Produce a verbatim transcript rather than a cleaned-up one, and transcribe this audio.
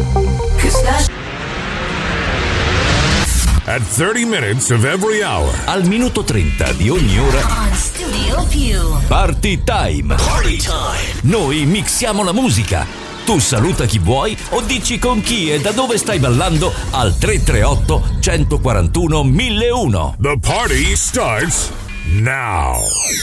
At thirty minutes of every hour. Al minuto trenta di ogni ora. On Studio Più. Party time. Party time. Noi mixiamo la musica. Tu saluta chi vuoi o dici con chi e da dove stai ballando al tre tre otto, uno quattro uno, mille uno. The party starts now.